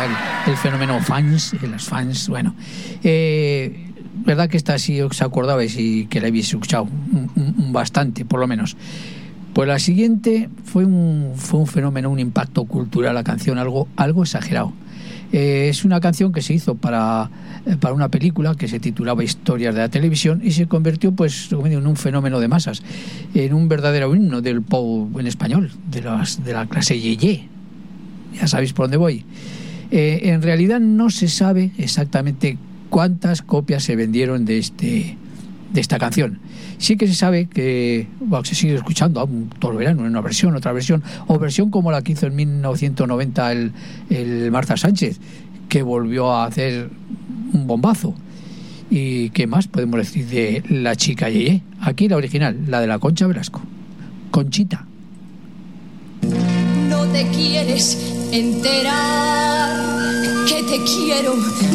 el fenómeno fans, los fans, bueno. Verdad que esta sí os acordabais y que la habéis escuchado bastante, por lo menos. Pues la siguiente fue un fenómeno, un impacto cultural, la canción, algo exagerado. Es una canción que se hizo para una película que se titulaba Historias de la Televisión y se convirtió pues en un fenómeno de masas, en un verdadero himno del pop en español, de la clase Yeye. Ya sabéis por dónde voy. En realidad no se sabe exactamente cuántas copias se vendieron de esta canción. Sí que se sabe que se sigue escuchando todo el verano, una versión, otra versión, o versión como la que hizo en 1990 el Marta Sánchez, que volvió a hacer un bombazo. ¿Y qué más podemos decir de la chica Yeye? Aquí la original, la de la Concha Velasco. Conchita. No te quieres enterar que te quiero